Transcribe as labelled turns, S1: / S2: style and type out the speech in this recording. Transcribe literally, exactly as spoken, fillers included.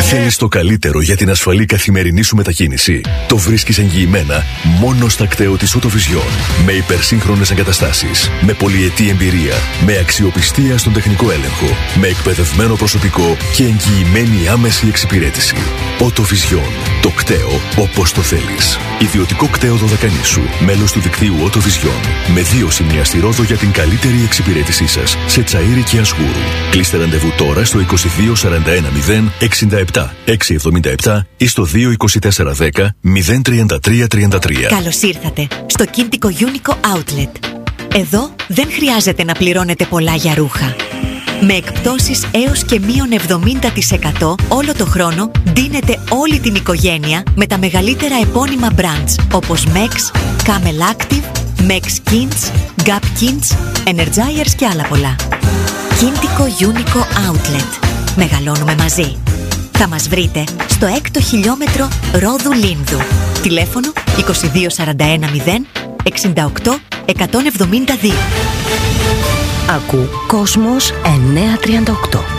S1: Θέλεις το καλύτερο για την ασφαλή καθημερινή σου μετακίνηση? Το βρίσκεις εγγυημένα μόνο στα κτέο της Autovision. Με υπερσύγχρονες εγκαταστάσεις, με πολυετή εμπειρία, με αξιοπιστία στον τεχνικό έλεγχο, με εκπαιδευμένο προσωπικό και εγγυημένη άμεση εξυπηρέτηση. Autovision. Το κτέο όπως το θέλεις. Ιδιωτικό κτέο Δωδεκανήσου. Μέλος του δικτύου Autovision. Με δύο σημεία στη Ρόδο για την καλύτερη εξυπηρέτησή σας. Σε Τσαΐρι και Ασγούρου. Κλείστε ραντεβού τώρα στο είκοσι δύο σαράντα ένα μηδέν εξήντα επτά εξακόσια εβδομήντα επτά ή στο δύο είκοσι τέσσερα δέκα μηδέν τριάντα τρία τριάντα τρία.
S2: Καλώς ήρθατε στο Κίντικο Unico Outlet. Εδώ δεν χρειάζεται να πληρώνετε πολλά για ρούχα. Με εκπτώσεις έως και μείον εβδομήντα τοις εκατό όλο το χρόνο ντύνετε όλη την οικογένεια με τα μεγαλύτερα επώνυμα brands όπως Mex, Camel Active, Mex Kins, Gap Kins, Energizers και άλλα πολλά. Κίντικο Unico Outlet. Μεγαλώνουμε μαζί. Θα μας βρείτε στο έκτο χιλιόμετρο Ρόδου Λίνδου. Τηλέφωνο είκοσι δύο σαράντα ένα μηδέν εξήντα οκτώ εκατόν εβδομήντα δύο.
S3: Ακού Κόσμος εννιακόσια τριάντα οκτώ.